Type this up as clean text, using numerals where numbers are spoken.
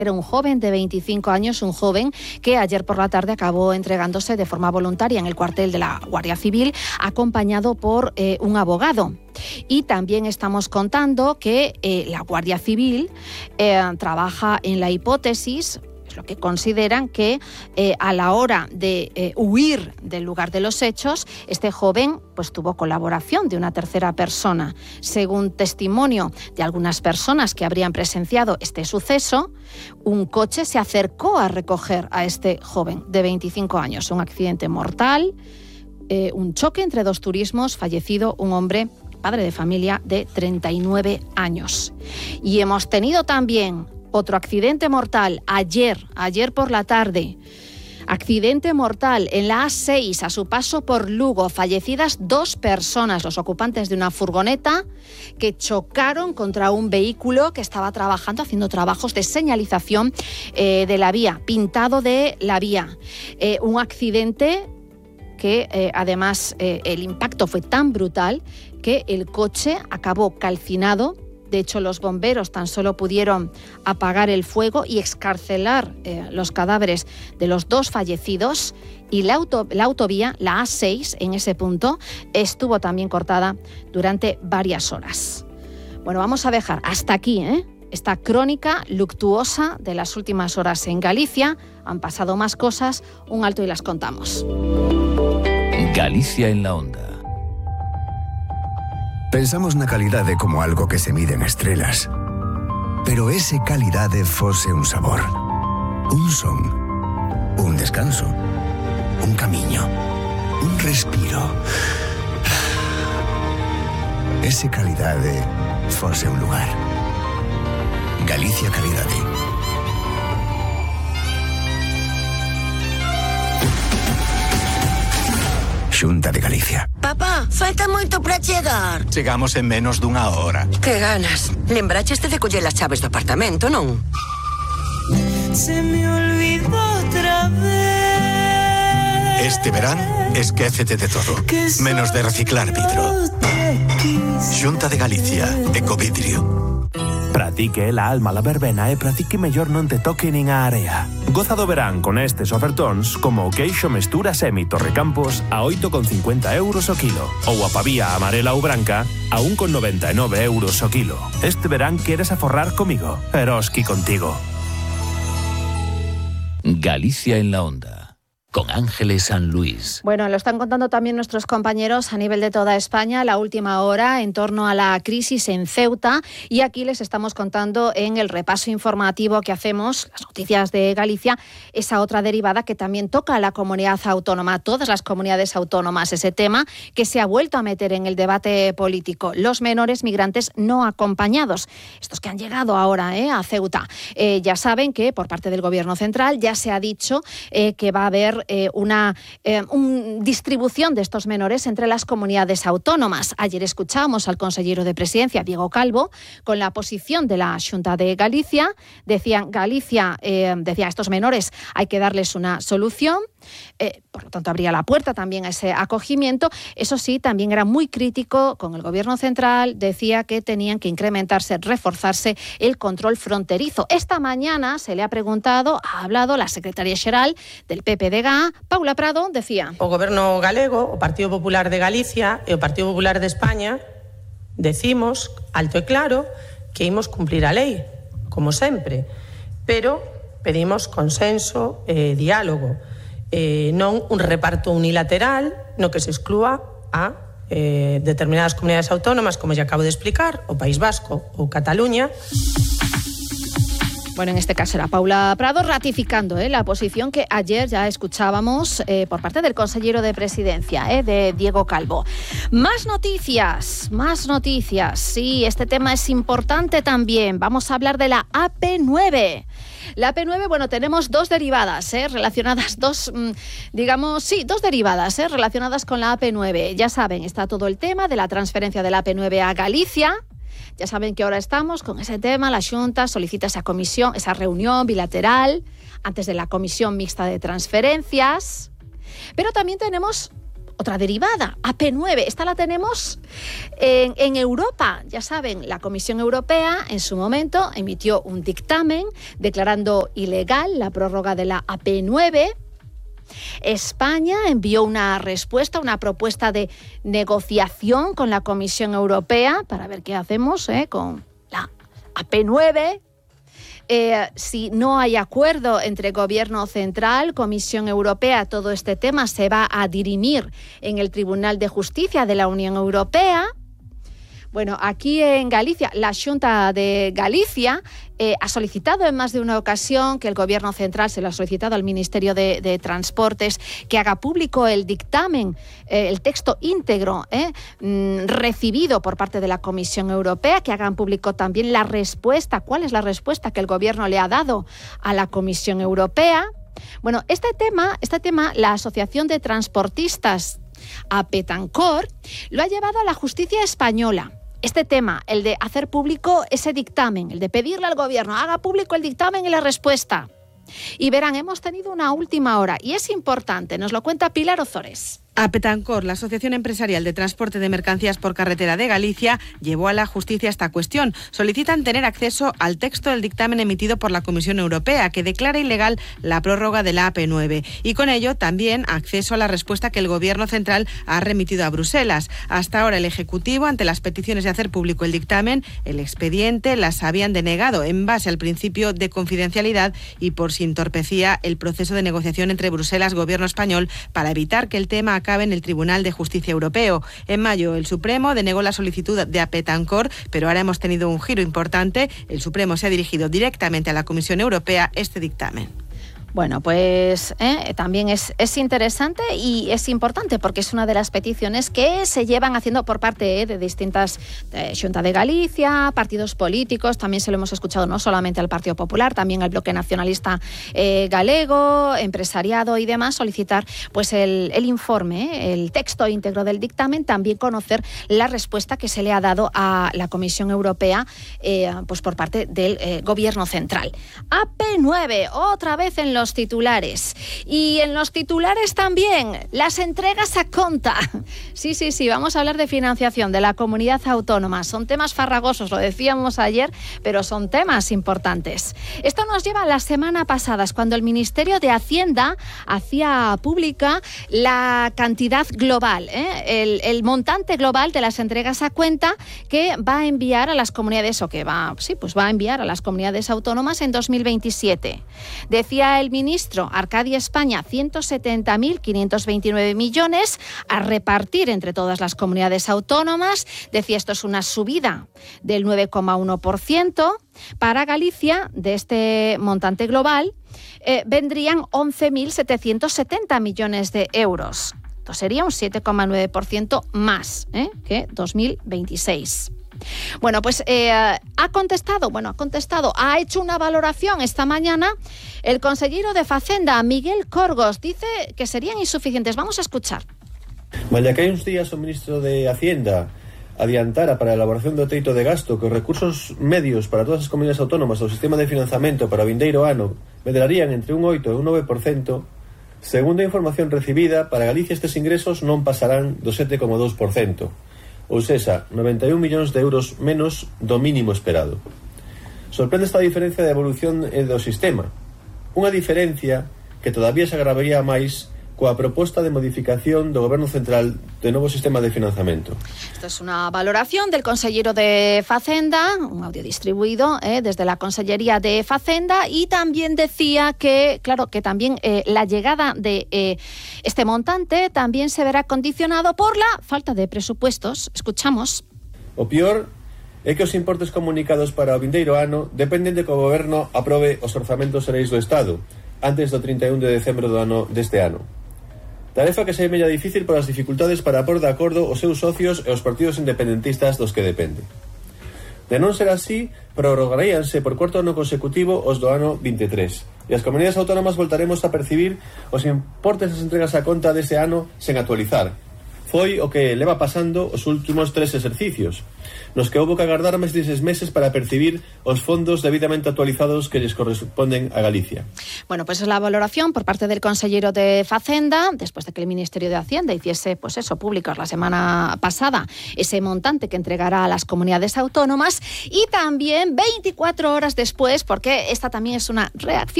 Era un joven de 25 años, un joven que ayer por la tarde acabó entregándose de forma voluntaria en el cuartel de la Guardia Civil, acompañado por un abogado. Y también estamos contando que la Guardia Civil trabaja en la hipótesis, es lo que consideran, que a la hora de huir del lugar de los hechos, este joven pues tuvo colaboración de una tercera persona. Según testimonio de algunas personas que habrían presenciado este suceso, un coche se acercó a recoger a este joven de 25 años. Un accidente mortal, un choque entre dos turismos, fallecido un hombre, padre de familia, de 39 años. Y hemos tenido también otro accidente mortal ayer por la tarde. Accidente mortal en la A6 a su paso por Lugo. Fallecidas 2 personas, los ocupantes de una furgoneta que chocaron contra un vehículo que estaba haciendo trabajos de señalización de la vía, pintado de la vía. Un accidente que además el impacto fue tan brutal que el coche acabó calcinado. De hecho, los bomberos tan solo pudieron apagar el fuego y excarcelar los cadáveres de los 2 fallecidos. Y la autovía, la A6, en ese punto, estuvo también cortada durante varias horas. Bueno, vamos a dejar hasta aquí esta crónica luctuosa de las últimas horas en Galicia. Han pasado más cosas, un alto y las contamos. Galicia en la onda. Pensamos na calidade como algo que se mide en estrelas. Pero ese calidade fose un sabor, un son, un descanso, un camiño, un respiro. Ese calidade fose un lugar. Galicia Calidade. Xunta de Galicia. Papá, falta moito para chegar. Chegamos en menos dunha hora. Que ganas. Lembraches de coller as chaves do apartamento, non? Se me olvidó otra vez. Este verán, esquécete de todo, menos de reciclar vidro. Xunta de Galicia, Ecovidrio. Para ti que é la alma la verbena e para ti que mellor non te toque nin a area. Goza do verán con estes ofertóns como o queixo mestura Semi Torrecampos a 8,50 euros o kilo ou a pavía amarela ou branca a 1,99 euros o kilo. Este verán queres aforrar comigo, Eroski contigo. Galicia en la onda. Con Ángeles San Luis. Bueno, lo están contando también nuestros compañeros a nivel de toda España, la última hora en torno a la crisis en Ceuta, y aquí les estamos contando en el repaso informativo que hacemos, las noticias de Galicia, esa otra derivada que también toca a la comunidad autónoma, todas las comunidades autónomas, ese tema que se ha vuelto a meter en el debate político, los menores migrantes no acompañados, estos que han llegado ahora a Ceuta. Ya saben que por parte del Gobierno central ya se ha dicho que va a haber una distribución de estos menores entre las comunidades autónomas. Ayer escuchamos al consejero de Presidencia, Diego Calvo, con la posición de la Xunta de Galicia. Decía, estos menores hay que darles una solución. Por lo tanto, abría la puerta también a ese acogimiento. Eso sí, también era muy crítico con el Gobierno central. Decía que tenían que incrementarse, reforzarse el control fronterizo. Esta mañana se le ha hablado la secretaria xeral del PPDG, Paula Prado, decía: o Goberno galego, o Partido Popular de Galicia e o Partido Popular de España decimos alto e claro que imos cumplir a lei, como sempre, pero pedimos consenso e diálogo, non un reparto unilateral no que se exclúa a determinadas comunidades autónomas, como ya acabo de explicar, o País Vasco ou Cataluña. Bueno, en este caso era Paula Prado ratificando la posición que ayer ya escuchábamos por parte del consejero de Presidencia, de Diego Calvo. Más noticias. Sí, este tema es importante también. Vamos a hablar de la AP9. La AP9, bueno, tenemos 2 derivadas relacionadas, dos derivadas relacionadas con la AP9. Ya saben, está todo el tema de la transferencia de la AP9 a Galicia. Ya saben que ahora estamos con ese tema, la Xunta solicita esa reunión bilateral antes de la Comisión Mixta de Transferencias. Pero también tenemos otra derivada, AP9. Esta la tenemos en Europa. Ya saben, la Comisión Europea en su momento emitió un dictamen declarando ilegal la prórroga de la AP9. España envió una respuesta, una propuesta de negociación con la Comisión Europea para ver qué hacemos con la AP9. Si no hay acuerdo entre Gobierno Central, Comisión Europea, todo este tema se va a dirimir en el Tribunal de Justicia de la Unión Europea. Bueno, aquí en Galicia, la Xunta de Galicia ha solicitado en más de una ocasión que el Gobierno Central, se lo ha solicitado al Ministerio de Transportes, que haga público el dictamen, el texto íntegro recibido por parte de la Comisión Europea, que hagan público también la respuesta, cuál es la respuesta que el Gobierno le ha dado a la Comisión Europea. Bueno, este tema, la Asociación de Transportistas Apetancor lo ha llevado a la justicia española. Este tema, el de hacer público ese dictamen, el de pedirle al Gobierno, haga público el dictamen y la respuesta. Y verán, hemos tenido una última hora y es importante, nos lo cuenta Pilar Ozores. Apetancor, la Asociación Empresarial de Transporte de Mercancías por Carretera de Galicia, llevó a la justicia esta cuestión. Solicitan tener acceso al texto del dictamen emitido por la Comisión Europea, que declara ilegal la prórroga de la AP9, y con ello también acceso a la respuesta que el Gobierno Central ha remitido a Bruselas. Hasta ahora el Ejecutivo, ante las peticiones de hacer público el dictamen, el expediente las habían denegado en base al principio de confidencialidad y por si entorpecía el proceso de negociación entre Bruselas y Gobierno español para evitar que el tema acabe en el Tribunal de Justicia Europeo. En mayo, el Supremo denegó la solicitud de Apetancor, pero ahora hemos tenido un giro importante. El Supremo se ha dirigido directamente a la Comisión Europea este dictamen. Bueno, pues también es interesante y es importante porque es una de las peticiones que se llevan haciendo por parte de distintas Xunta de Galicia, partidos políticos. También se lo hemos escuchado no solamente al Partido Popular, también al Bloque Nacionalista Galego, empresariado y demás, solicitar pues el informe, el texto íntegro del dictamen, también conocer la respuesta que se le ha dado a la Comisión Europea pues por parte del Gobierno Central. AP9, otra vez en los titulares. Y en los titulares también, las entregas a conta. Sí, vamos a hablar de financiación de la comunidad autónoma. Son temas farragosos, lo decíamos ayer, pero son temas importantes. Esto nos lleva a las semanas pasadas, cuando el Ministerio de Hacienda hacía pública la cantidad global, el montante global de las entregas a cuenta que va a enviar a las comunidades, va a enviar a las comunidades autónomas en 2027. Decía el ministro Arcadia España, 170.529 millones a repartir entre todas las comunidades autónomas. Decía, esto es una subida del 9,1%. Para Galicia, de este montante global, vendrían 11.770 millones de euros. Esto sería un 7,9% más que 2026. Bueno, pues ha hecho una valoración esta mañana el consellero de Facenda, Miguel Corgos. Dice que serían insuficientes. Vamos a escuchar. Malia que hai uns días o ministro de Hacienda adiantara para a elaboración do teito de gasto que os recursos medios para todas as comunidades autónomas do sistema de financiamento para o vindeiro ano medrarían entre un 8 e un 9%, segundo a información recibida, para Galicia estes ingresos non pasarán do 7,2%. Ou sexa, 91 millóns de euros menos do mínimo esperado. Sorprende esta diferencia de evolución do sistema. Unha diferencia que todavía se agravaría máis coa proposta de modificación do Goberno Central de novo sistema de financiamento. Esto es una valoración del consellero de Facenda, un audio distribuido desde la Consellería de Facenda, y también decía que, claro, que también la llegada de este montante también se verá condicionado por la falta de presupuestos. Escuchamos. O peor é que os importes comunicados para o vindeiro ano dependen de que o Goberno aprobe os orzamentos xerais do Estado antes do 31 de decembro deste ano. Tarefa que se mella difícil por as dificultades para pôr de acordo os seus socios e os partidos independentistas dos que depende. De non ser así, prorrogaríanse por cuarto ano consecutivo os do ano 23 e as comunidades autónomas voltaremos a percibir os importes das entregas a conta dese ano sen actualizar, foi o que leva pasando os últimos 3 exercicios, nos que houbo que agardar máis de 6 meses para percibir os fondos debidamente actualizados que lles corresponden a Galicia. Bueno, pues es la valoración por parte del consellero de Facenda, después de que el Ministerio de Hacienda hiciese, pues eso, públicos la semana pasada, ese montante que entregará a las comunidades autónomas, y también 24 horas después, porque esta también es una reacción